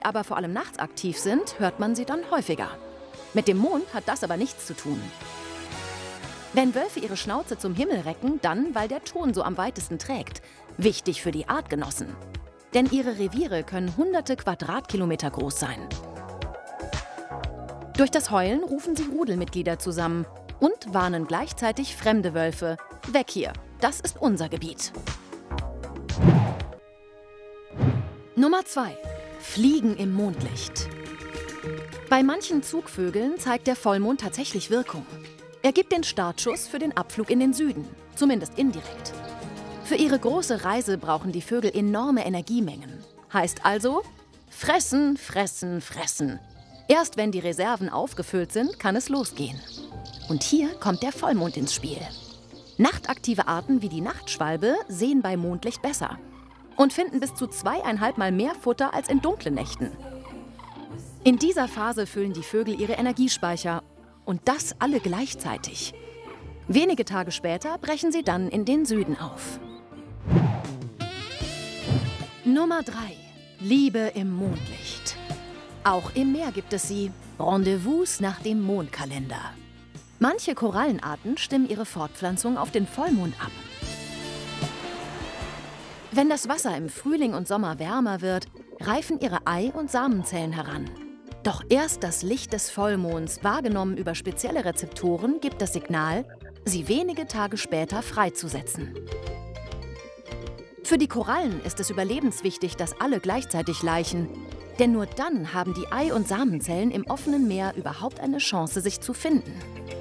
aber vor allem nachts aktiv sind, hört man sie dann häufiger. Mit dem Mond hat das aber nichts zu tun. Wenn Wölfe ihre Schnauze zum Himmel recken, dann, weil der Ton so am weitesten trägt. Wichtig für die Artgenossen. Denn ihre Reviere können hunderte Quadratkilometer groß sein. Durch das Heulen rufen sie Rudelmitglieder zusammen und warnen gleichzeitig fremde Wölfe. Weg hier, das ist unser Gebiet. Nummer 2. Fliegen im Mondlicht. Bei manchen Zugvögeln zeigt der Vollmond tatsächlich Wirkung. Er gibt den Startschuss für den Abflug in den Süden, zumindest indirekt. Für ihre große Reise brauchen die Vögel enorme Energiemengen. Heißt also, fressen, fressen, fressen. Erst wenn die Reserven aufgefüllt sind, kann es losgehen. Und hier kommt der Vollmond ins Spiel. Nachtaktive Arten wie die Nachtschwalbe sehen bei Mondlicht besser und finden bis zu 2,5 Mal mehr Futter als in dunklen Nächten. In dieser Phase füllen die Vögel ihre Energiespeicher und das alle gleichzeitig. Wenige Tage später brechen sie dann in den Süden auf. Nummer 3. Liebe im Mondlicht. Auch im Meer gibt es sie. Rendezvous nach dem Mondkalender. Manche Korallenarten stimmen ihre Fortpflanzung auf den Vollmond ab. Wenn das Wasser im Frühling und Sommer wärmer wird, reifen ihre Ei- und Samenzellen heran. Doch erst das Licht des Vollmonds, wahrgenommen über spezielle Rezeptoren, gibt das Signal, sie wenige Tage später freizusetzen. Für die Korallen ist es überlebenswichtig, dass alle gleichzeitig laichen. Denn nur dann haben die Ei- und Samenzellen im offenen Meer überhaupt eine Chance, sich zu finden.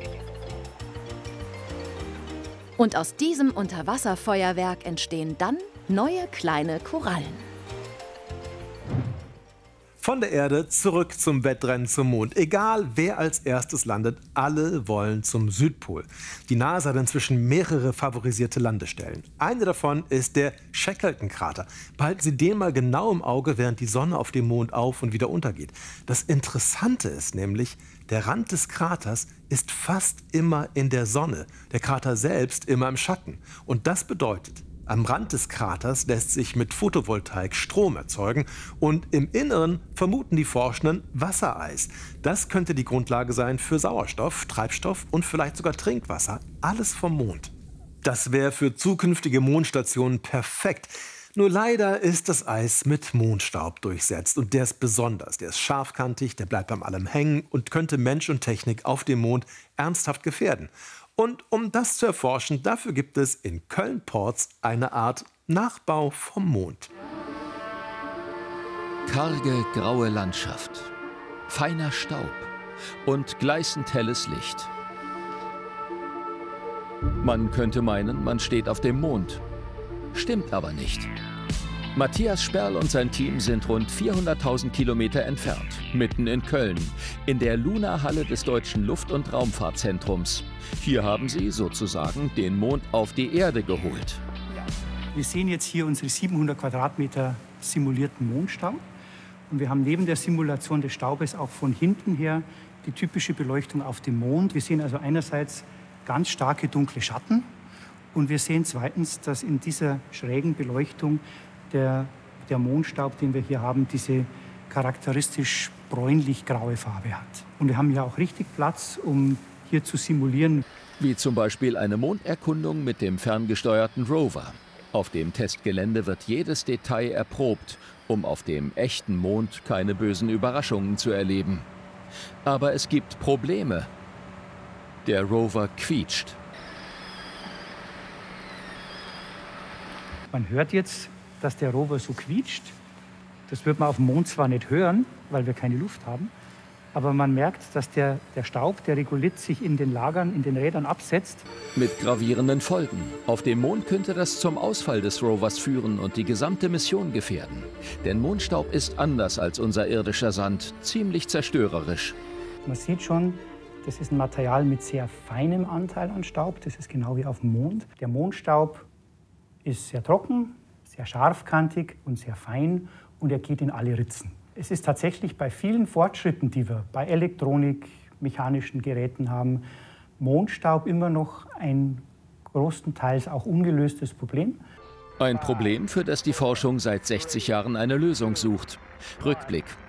Und aus diesem Unterwasserfeuerwerk entstehen dann neue kleine Korallen. Von der Erde zurück zum Wettrennen zum Mond. Egal, wer als erstes landet, alle wollen zum Südpol. Die NASA hat inzwischen mehrere favorisierte Landestellen. Eine davon ist der Shackleton-Krater. Behalten Sie den mal genau im Auge, während die Sonne auf dem Mond auf- und wieder untergeht. Das Interessante ist nämlich, der Rand des Kraters ist fast immer in der Sonne, der Krater selbst immer im Schatten. Und das bedeutet, am Rand des Kraters lässt sich mit Photovoltaik Strom erzeugen und im Inneren vermuten die Forschenden Wassereis. Das könnte die Grundlage sein für Sauerstoff, Treibstoff und vielleicht sogar Trinkwasser. Alles vom Mond. Das wäre für zukünftige Mondstationen perfekt. Nur leider ist das Eis mit Mondstaub durchsetzt und der ist besonders. Der ist scharfkantig, der bleibt beim allem hängen und könnte Mensch und Technik auf dem Mond ernsthaft gefährden. Und um das zu erforschen, dafür gibt es in Köln-Porz eine Art Nachbau vom Mond. Karge, graue Landschaft, feiner Staub und gleißend helles Licht. Man könnte meinen, man steht auf dem Mond. Stimmt aber nicht. Matthias Sperl und sein Team sind rund 400.000 Kilometer entfernt, mitten in Köln, in der Luna-Halle des Deutschen Luft- und Raumfahrtzentrums. Hier haben sie sozusagen den Mond auf die Erde geholt. Wir sehen jetzt hier unsere 700 Quadratmeter simulierten Mondstaub. Und wir haben neben der Simulation des Staubes auch von hinten her die typische Beleuchtung auf dem Mond. Wir sehen also einerseits ganz starke dunkle Schatten. Und wir sehen zweitens, dass in dieser schrägen Beleuchtung der Mondstaub, den wir hier haben, diese charakteristisch bräunlich-graue Farbe hat. Und wir haben ja auch richtig Platz, um hier zu simulieren. Wie zum Beispiel eine Monderkundung mit dem ferngesteuerten Rover. Auf dem Testgelände wird jedes Detail erprobt, um auf dem echten Mond keine bösen Überraschungen zu erleben. Aber es gibt Probleme. Der Rover quietscht. Man hört jetzt, dass der Rover so quietscht. Das wird man auf dem Mond zwar nicht hören, weil wir keine Luft haben, aber man merkt, dass der Staub, der Regolith, sich in den Lagern, in den Rädern absetzt. Mit gravierenden Folgen. Auf dem Mond könnte das zum Ausfall des Rovers führen und die gesamte Mission gefährden. Denn Mondstaub ist anders als unser irdischer Sand, ziemlich zerstörerisch. Man sieht schon, das ist ein Material mit sehr feinem Anteil an Staub. Das ist genau wie auf dem Mond. Der Mondstaub ist sehr trocken, sehr scharfkantig und sehr fein und er geht in alle Ritzen. Es ist tatsächlich bei vielen Fortschritten, die wir bei Elektronik, mechanischen Geräten haben, Mondstaub immer noch ein großenteils auch ungelöstes Problem. Ein Problem, für das die Forschung seit 60 Jahren eine Lösung sucht. Rückblick.